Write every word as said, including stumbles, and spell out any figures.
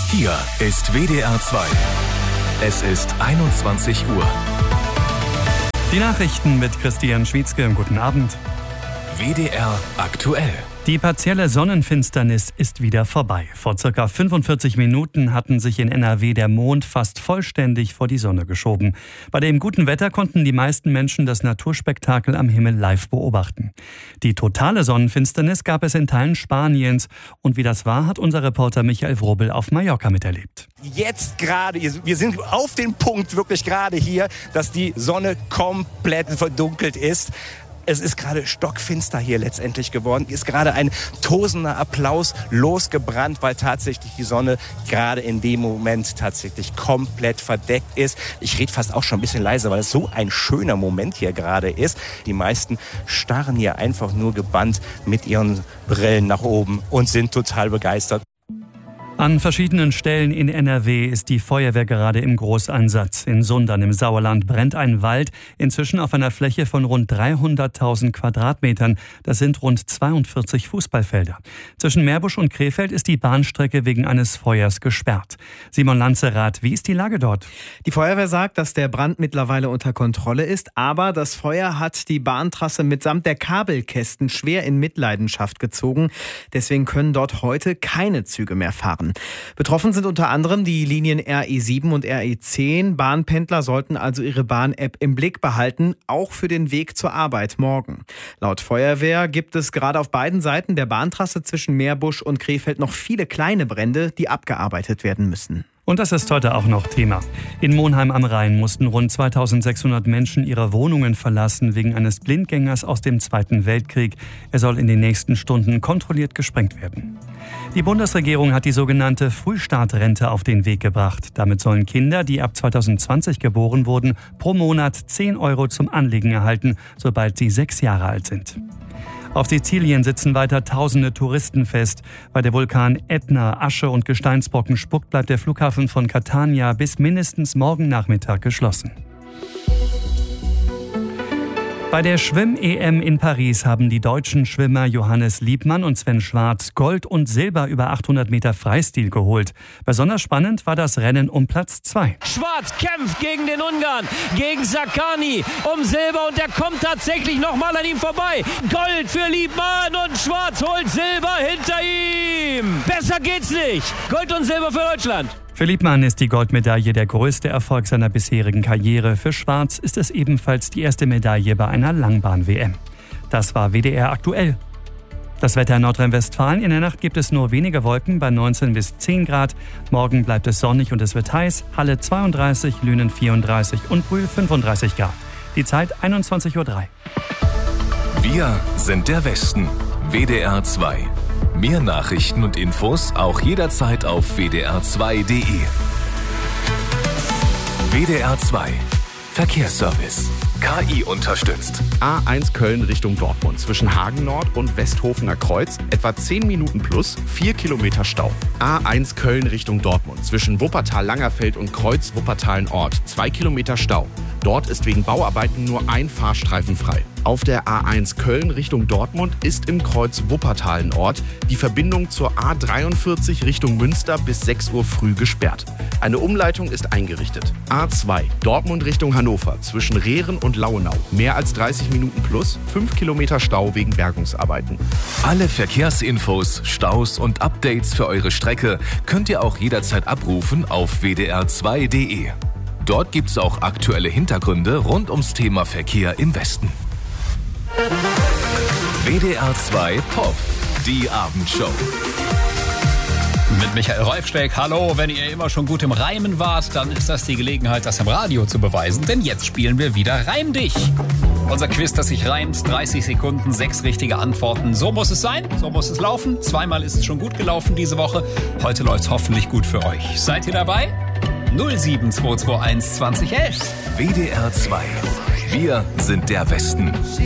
Hier ist W D R zwei. Es ist einundzwanzig Uhr. Die Nachrichten mit Christian Schwietzke. Guten Abend. W D R aktuell. Die partielle Sonnenfinsternis ist wieder vorbei. Vor circa fünfundvierzig Minuten hatten sich in N R W der Mond fast vollständig vor die Sonne geschoben. Bei dem guten Wetter konnten die meisten Menschen das Naturspektakel am Himmel live beobachten. Die totale Sonnenfinsternis gab es in Teilen Spaniens. Und wie das war, hat unser Reporter Michael Wrobel auf Mallorca miterlebt. Jetzt gerade, wir sind auf den Punkt wirklich gerade hier, dass die Sonne komplett verdunkelt ist. Es ist gerade stockfinster hier letztendlich geworden. Ist gerade ein tosender Applaus losgebrannt, weil tatsächlich die Sonne gerade in dem Moment tatsächlich komplett verdeckt ist. Ich rede fast auch schon ein bisschen leiser, weil es so ein schöner Moment hier gerade ist. Die meisten starren hier einfach nur gebannt mit ihren Brillen nach oben und sind total begeistert. An verschiedenen Stellen in N R W ist die Feuerwehr gerade im Großeinsatz. In Sundern im Sauerland brennt ein Wald, inzwischen auf einer Fläche von rund dreihunderttausend Quadratmetern. Das sind rund zweiundvierzig Fußballfelder. Zwischen Meerbusch und Krefeld ist die Bahnstrecke wegen eines Feuers gesperrt. Simon Lanzerath, wie ist die Lage dort? Die Feuerwehr sagt, dass der Brand mittlerweile unter Kontrolle ist, aber das Feuer hat die Bahntrasse mitsamt der Kabelkästen schwer in Mitleidenschaft gezogen. Deswegen können dort heute keine Züge mehr fahren. Betroffen sind unter anderem die Linien R E sieben und R E zehn. Bahnpendler sollten also ihre Bahn-App im Blick behalten, auch für den Weg zur Arbeit morgen. Laut Feuerwehr gibt es gerade auf beiden Seiten der Bahntrasse zwischen Meerbusch und Krefeld noch viele kleine Brände, die abgearbeitet werden müssen. Und das ist heute auch noch Thema. In Monheim am Rhein mussten rund zweitausendsechshundert Menschen ihre Wohnungen verlassen wegen eines Blindgängers aus dem Zweiten Weltkrieg. Er soll in den nächsten Stunden kontrolliert gesprengt werden. Die Bundesregierung hat die sogenannte Frühstartrente auf den Weg gebracht. Damit sollen Kinder, die ab zweitausendzwanzig geboren wurden, pro Monat zehn Euro zum Anlegen erhalten, sobald sie sechs Jahre alt sind. Auf Sizilien sitzen weiter tausende Touristen fest. Weil der Vulkan Ätna Asche und Gesteinsbrocken spuckt, bleibt der Flughafen von Catania bis mindestens morgen Nachmittag geschlossen. Bei der Schwimm-E M in Paris haben die deutschen Schwimmer Johannes Liebmann und Sven Schwarz Gold und Silber über achthundert Meter Freistil geholt. Besonders spannend war das Rennen um Platz zwei. Schwarz kämpft gegen den Ungarn, gegen Saccani um Silber und der kommt tatsächlich nochmal an ihm vorbei. Gold für Liebmann und Schwarz holt Silber hinter ihm. Besser geht's nicht. Gold und Silber für Deutschland. Für Liebmann ist die Goldmedaille der größte Erfolg seiner bisherigen Karriere. Für Schwarz ist es ebenfalls die erste Medaille bei einer Langbahn-W M. Das war W D R aktuell. Das Wetter in Nordrhein-Westfalen. In der Nacht gibt es nur wenige Wolken bei neunzehn bis zehn Grad. Morgen bleibt es sonnig und es wird heiß. Halle zweiunddreißig, Lünen vierunddreißig und Brühl fünfunddreißig Grad. Die Zeit einundzwanzig Uhr drei. Wir sind der Westen. W D R zwei. Mehr Nachrichten und Infos auch jederzeit auf w d r zwei punkt d e. W D R zwei. Verkehrsservice. K I unterstützt. A eins Köln Richtung Dortmund zwischen Hagen Nord und Westhofener Kreuz etwa zehn Minuten plus vier Kilometer Stau. A eins Köln Richtung Dortmund zwischen Wuppertal-Langerfeld und Kreuz Wuppertal-Nord zwei Kilometer Stau. Dort ist wegen Bauarbeiten nur ein Fahrstreifen frei. Auf der A eins Köln Richtung Dortmund ist im Kreuz Wuppertal-Nord die Verbindung zur A dreiundvierzig Richtung Münster bis sechs Uhr früh gesperrt. Eine Umleitung ist eingerichtet. A zwei Dortmund Richtung Hannover zwischen Rehren und Lauenau. Mehr als dreißig Minuten plus fünf Kilometer Stau wegen Bergungsarbeiten. Alle Verkehrsinfos, Staus und Updates für eure Strecke könnt ihr auch jederzeit abrufen auf w d r zwei punkt d e. Dort gibt's auch aktuelle Hintergründe rund ums Thema Verkehr im Westen. W D R zwei Pop, die Abendshow. Mit Michael Reifsteck. Hallo, wenn ihr immer schon gut im Reimen wart, dann ist das die Gelegenheit, das im Radio zu beweisen, denn jetzt spielen wir wieder Reim dich. Unser Quiz, das sich reimt, dreißig Sekunden, sechs richtige Antworten. So muss es sein, so muss es laufen. Zweimal ist es schon gut gelaufen diese Woche. Heute läuft es hoffentlich gut für euch. Seid ihr dabei? null sieben zwei zwei eins zwanzig elf. W D R zwei. Wir sind der Westen.